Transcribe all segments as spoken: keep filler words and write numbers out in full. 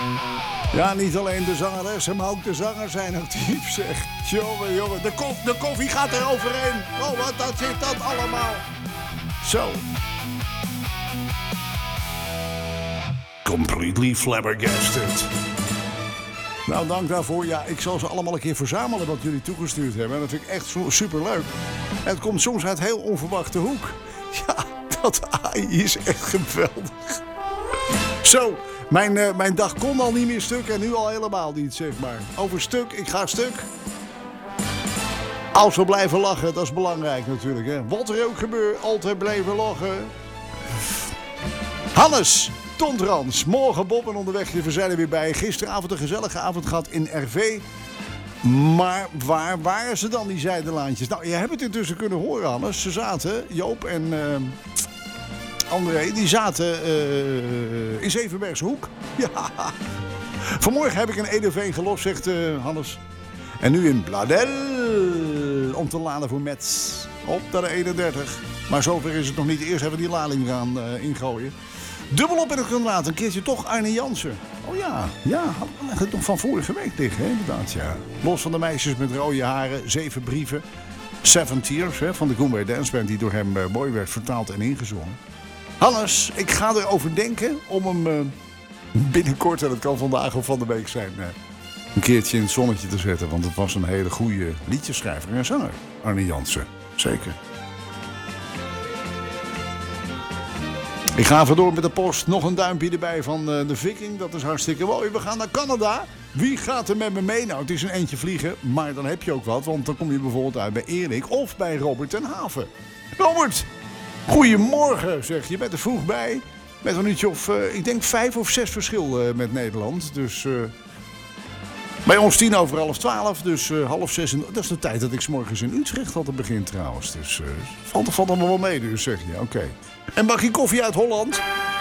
Ja, niet alleen de zangeressen, maar ook de zangers zijn actief, zeg. Jongen, jongen, de, kof, de koffie gaat er overheen. Oh, wat dat zit dat allemaal. Zo. Completely flabbergasted. Nou, dank daarvoor. Ja, ik zal ze allemaal een keer verzamelen wat jullie toegestuurd hebben. Dat vind ik echt superleuk. En het komt soms uit heel onverwachte hoek. Ja, dat A I is echt geweldig. Zo, mijn, uh, mijn dag kon al niet meer stuk en nu al helemaal niet, zeg maar. Over stuk, ik ga stuk. Als we blijven lachen, dat is belangrijk natuurlijk, hè. Wat er ook gebeurt, altijd blijven lachen. Hannes Tontrans, morgen Bob en onderweg, we zijn er weer bij. Gisteravond een gezellige avond gehad in R V. Maar waar waren ze dan, die zijdelaantjes? Nou, je hebt het intussen kunnen horen, Hannes. Ze zaten, Joop en uh, André, die zaten uh, in Zevenbergse Hoek. Ja. Vanmorgen heb ik een Ederveen gelost, zegt uh, Hannes. En nu in Bladel om te laden voor Metz op naar de eenendertig. Maar zover is het nog niet. Eerst hebben we die lading gaan uh, ingooien. Dubbel op in het granulaat. Een keertje toch Arne Jansen. Oh ja, ja, had het nog van vorige week liggen, hè? Inderdaad, ja. Los van de meisjes met rode haren, zeven brieven. Seven Tears, hè, van de Goombay Dance Band, die door hem uh, mooi werd vertaald en ingezongen. Hannes, ik ga erover denken om hem uh, binnenkort, en dat kan vandaag of van de week zijn, uh, een keertje in het zonnetje te zetten. Want het was een hele goede liedjeschrijver en zanger, Arne Jansen. Zeker. Ik ga even door met de post. Nog een duimpje erbij van uh, de Viking. Dat is hartstikke mooi. We gaan naar Canada. Wie gaat er met me mee? Nou, het is een eentje vliegen. Maar dan heb je ook wat. Want dan kom je bijvoorbeeld uit bij Erik of bij Robert ten Haven. Robert, goedemorgen zeg. Je bent er vroeg bij. Met een uurtje of, uh, ik denk vijf of zes verschil uh, met Nederland. Dus uh, bij ons tien over half twaalf. Dus uh, half zes. En, dat is de tijd dat ik 's morgens in Utrecht altijd begin trouwens. Dus uh, valt er valt allemaal wel mee dus zeg je. Oké. Okay. En bakje koffie uit Holland?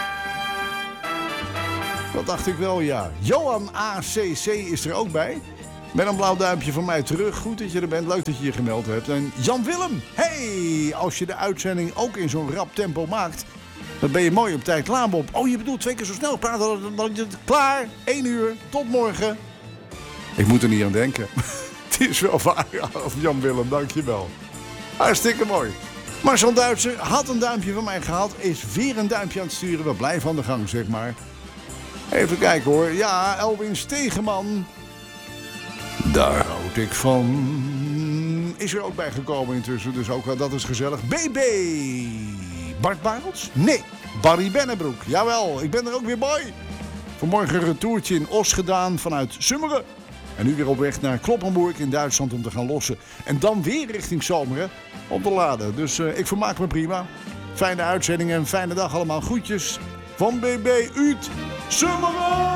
Dat dacht ik wel, ja. Johan A C C is er ook bij. Met een blauw duimpje van mij terug. Goed dat je er bent. Leuk dat je je gemeld hebt. En Jan Willem. Hey, als je de uitzending ook in zo'n rap tempo maakt, dan ben je mooi op tijd klaar, Bob. Oh, je bedoelt twee keer zo snel praten dan je klaar. Eén uur. Tot morgen. Ik moet er niet aan denken. Het is wel waar, Jan Willem. Dank je wel. Hartstikke mooi. Marcel Duitser had een duimpje van mij gehad. Is weer een duimpje aan het sturen. We blijven aan de gang, zeg maar. Even kijken hoor. Ja, Elwin Stegeman. Daar houd ik van. Is er ook bij gekomen intussen. Dus ook wel, dat is gezellig. B B. Bart Barels? Nee. Barry Bennebroek. Jawel, ik ben er ook weer bij. Vanmorgen een retourtje in Os gedaan vanuit Summeren. En nu weer op weg naar Kloppenburg in Duitsland om te gaan lossen. En dan weer richting Zomeren om te laden. Dus uh, ik vermaak me prima. Fijne uitzending en fijne dag allemaal. Groetjes van B B uit Summeren.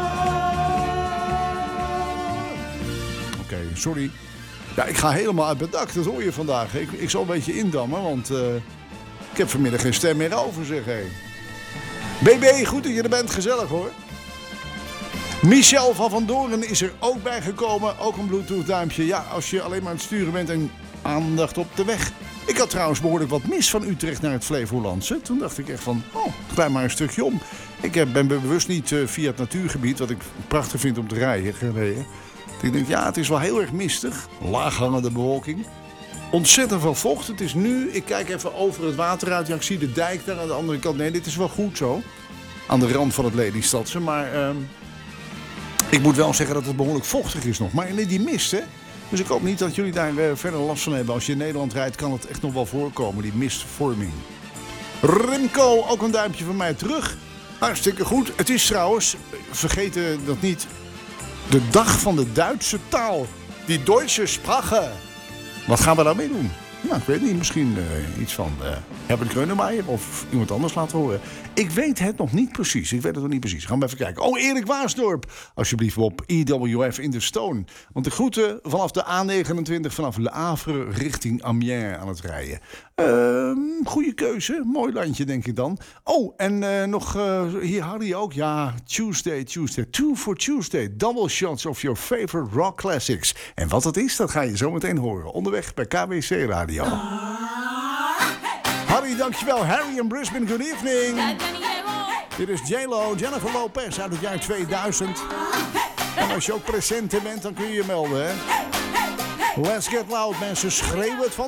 Oké, okay, sorry. Ja, ik ga helemaal uit mijn dak. Dat hoor je vandaag. Ik, ik zal een beetje indammen, want uh, ik heb vanmiddag geen stem meer over, zeg hé. B B, goed dat je er bent. Gezellig hoor. Michel van Van Doorn is er ook bij gekomen. Ook een Bluetooth duimpje. Ja, als je alleen maar aan het sturen bent en aandacht op de weg. Ik had trouwens behoorlijk wat mis van Utrecht naar het Flevolandse. Toen dacht ik echt van, oh, draai maar een stukje om. Ik ben bewust niet uh, via het natuurgebied, wat ik prachtig vind om te rijden, gereden. Ik denk, ja, het is wel heel erg mistig. Laaghangende bewolking. Ontzettend veel vocht. Het is nu, ik kijk even over het water uit. Ja, ik zie de dijk daar aan de andere kant. Nee, dit is wel goed zo. Aan de rand van het Lelystadse. Maar uh, ik moet wel zeggen dat het behoorlijk vochtig is nog. Maar die mist, hè. Dus ik hoop niet dat jullie daar uh, verder last van hebben. Als je in Nederland rijdt, kan het echt nog wel voorkomen, die mistvorming. Remco, ook een duimpje van mij terug. Hartstikke goed. Het is trouwens, vergeet dat niet, de dag van de Duitse taal. Die Duitse Sprache. Wat gaan we daarmee doen? Nou, ik weet niet. Misschien uh, iets van uh, Herbert Grönemeyer of iemand anders laten horen. Ik weet het nog niet precies. Ik weet het nog niet precies. Gaan we even kijken. Oh, Erik Waasdorp. Alsjeblieft op I W F in de Stone. Want de groeten vanaf de A negenentwintig, vanaf Le Havre richting Amiens aan het rijden. Uh, goeie keuze. Mooi landje, denk ik dan. Oh, en uh, nog uh, hier Harry ook. Ja, Tuesday, Tuesday. Two for Tuesday. Double shots of your favorite rock classics. En wat dat is, dat ga je zo meteen horen. Onderweg bij K W C Radio. Harry, dankjewel. Harry in Brisbane, good evening. Dit is J-Lo, Jennifer Lopez uit het jaar tweeduizend. En als je ook presenter bent, dan kun je je melden, hè. Let's get loud, mensen. Schreeuw het van